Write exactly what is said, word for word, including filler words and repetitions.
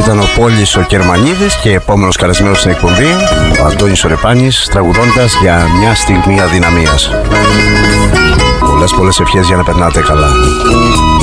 ήταν ο Πόλης ο Κερμανίδης και επόμενος καλεσμένος στην εκπομπή ο Αντώνης ο Ρεπάνης, τραγουδώντας για μια στιγμή αδυναμίας. Πολλές πολλές ευχές για να περνάτε καλά.